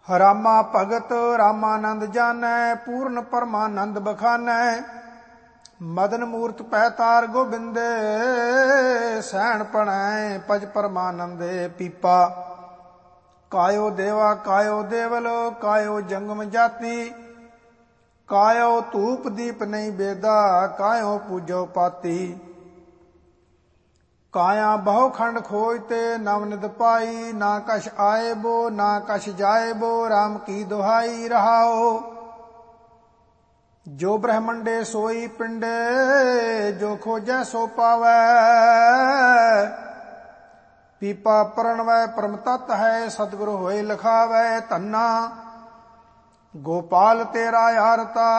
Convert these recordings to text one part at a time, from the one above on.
ਰਾਮਾ ਭਗਤ ਰਾਮਾਨੰਦ ਜਾਨੈ, ਪੂਰਨ ਪਰਮਾਨੰਦ ਬਖਾਨੈ। ਮਦਨ ਮੂਰਤ ਪੈ ਤਾਰ ਗੋਬਿੰਦੇ, ਸੈਣ ਪਣੈ ਪਜ ਪਰਮਾਨੰਦੇ ਪੀਪਾ। ਕਾਇਓ ਦੇਵਾ ਕਾਇਓ ਦੇਵਲ, ਕਾਇਓ ਜੰਗਮ ਜਾਤੀ। ਕਾਇਓ ਧੂਪ ਦੀਪ ਨਹੀਂ ਬੇਦਾ, ਕਾਇਓ ਪੂਜੋ ਪਾਤੀ। ਕਾਇਆ ਬਹੁ ਖੰਡ ਖੋਜ ਤੇ ਨਵ ਨਿਦ ਪਾਈ, ਨਾ ਕਛ ਆਏ ਬੋ ਨਾ ਕਛ ਜਾਏ ਬੋ, ਰਾਮ ਕੀ ਦੁਹਾਈ ਰਹਾਓ। ਜੋ ਬ੍ਰਹਮੰਡੇ ਸੋਈ ਪਿੰਡੇ, ਜੋ ਖੋਜੈ ਸੋ ਪਾਵੈ। ਪੀਪਾ ਪਰਣਵੈ ਪਰਮ ਤਤ ਹੈ, ਸਤਿਗੁਰ ਹੋਏ ਲਖਾਵੈ। ਧੰਨਾ ਗੋਪਾਲ ਤੇਰਾ ਆਰਤਾ,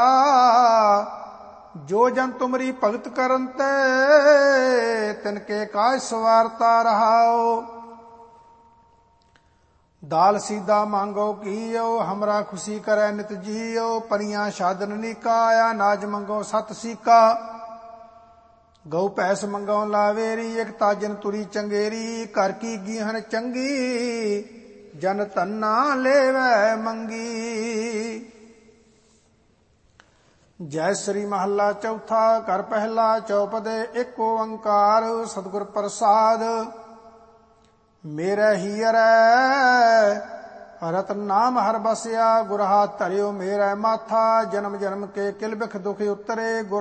ਜੋ ਜਨ ਤੁਮਰੀ ਭਗਤ ਕਰਨ ਤੇ, ਤਿਨਕੇ ਕਾਜ ਸਵਾਰਤਾ ਰਹਾਓ। ਦਾਲ ਸੀਦਾ ਮੰਗੋ ਕੀਓ, ਹਮਰਾ ਖੁਸ਼ੀ ਕਰੈ ਨਿਤ ਜੀਓ। ਪਰੀਆਂ ਸਾਧਨ ਨੀਕਾ, ਅਨਾਜ ਮੰਗੋ ਸਤ ਸੀਕਾ। ਗਊ ਭੈਸ ਮੰਗੋ ਲਾਵੇਰੀ, ਇਕ ਤਾਜਨ ਤੁਰੀ ਚੰਗੇਰੀ। ਘਰ ਕੀ ਗੀਹਨ ਚੰਗੀ, ਜਨ ਧੰਨਾ ਲੇਵੈ ਮੰਗੀ। ਜੈ ਸ੍ਰੀ ਮਹੱਲਾ ਚੌਥਾ। ਘਰ ਪਹਿਲਾ ਚੌਪਦੇ ਏਕ ਓੰਕਾਰ, ਸਤਿਗੁਰ ਪ੍ਰਸਾਦ ਮੇਰੇ ਹੀਅਰੈ। ਰਤਨ ਨਾਮ ਹਰ ਬਸਿਆ, ਗੁਰ ਹਾਥ ਧਰਿਓ ਮੇਰੇ ਮਾਥਾ। ਜਨਮ ਜਨਮ ਕੇ ਕਿਲ ਬਿਖ ਦੁਖ ਉਤਰੇ, ਗੁਰ